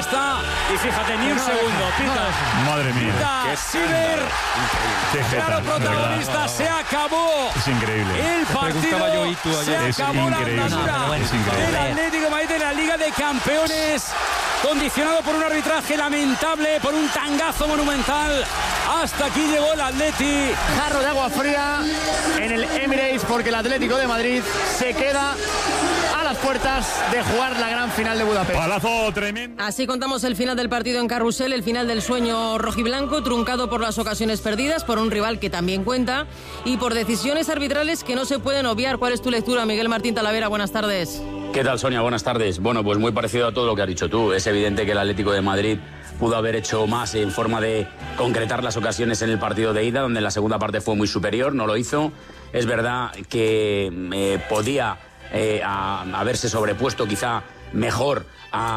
está. Y fíjate, ni un segundo. Pita. Madre mía. Pita Sibir. Claro, protagonista. Se acabó. Es increíble. El partido. Se acabó la andadura del Atlético de Madrid de la Liga de Campeones. Condicionado por un arbitraje lamentable, por un tangazo monumental. Hasta aquí llegó el Atleti. Jarro de agua fría en el Emirates porque el Atlético de Madrid se queda a las puertas de jugar la gran final de Budapest. Palazo tremendo. Así contamos el final del partido en Carrusel, el final del sueño rojiblanco, truncado por las ocasiones perdidas, por un rival que también cuenta y por decisiones arbitrales que no se pueden obviar. ¿Cuál es tu lectura, Miguel Martín Talavera? Buenas tardes. ¿Qué tal, Sonia? Buenas tardes. Bueno, pues muy parecido a todo lo que has dicho tú. Es evidente que el Atlético de Madrid pudo haber hecho más en forma de concretar las ocasiones en el partido de ida, donde en la segunda parte fue muy superior, no lo hizo. Es verdad que podía haberse sobrepuesto quizá mejor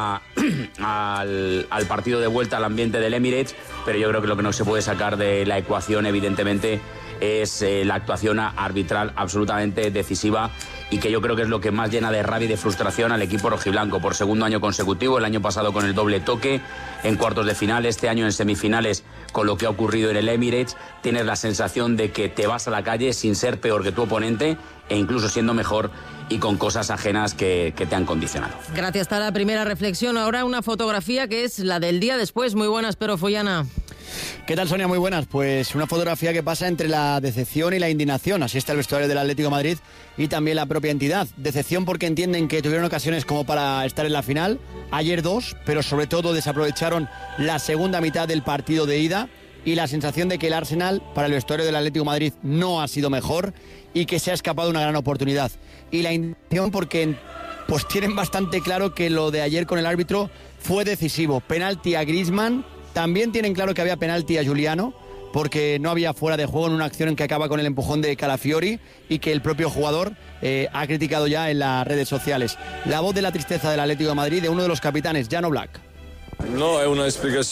al partido de vuelta, al ambiente del Emirates, pero yo creo que lo que no se puede sacar de la ecuación, evidentemente, es la actuación arbitral absolutamente decisiva y que yo creo que es lo que más llena de rabia y de frustración al equipo rojiblanco por segundo año consecutivo, el año pasado con el doble toque en cuartos de final, este año en semifinales con lo que ha ocurrido en el Emirates. Tienes la sensación de que te vas a la calle sin ser peor que tu oponente e incluso siendo mejor y con cosas ajenas que te han condicionado. Gracias, está la primera reflexión. Ahora una fotografía que es la del día después. Muy buenas, pero Follana. ¿Qué tal, Sonia? Muy buenas. Pues una fotografía que pasa entre la decepción y la indignación. Así está el vestuario del Atlético de Madrid y también la propia entidad. Decepción porque entienden que tuvieron ocasiones como para estar en la final. Ayer 2, pero sobre todo desaprovecharon la segunda mitad del partido de ida. Y la sensación de que el Arsenal, para el vestuario del Atlético de Madrid, no ha sido mejor y que se ha escapado una gran oportunidad. Y la indignación porque pues tienen bastante claro que lo de ayer con el árbitro fue decisivo. Penalti a Griezmann. También tienen claro que había penalti a Giuliano, porque no había fuera de juego en una acción en que acaba con el empujón de Calafiori y que el propio jugador ha criticado ya en las redes sociales. La voz de la tristeza del Atlético de Madrid de uno de los capitanes, Jan Oblak. No, es una explicación.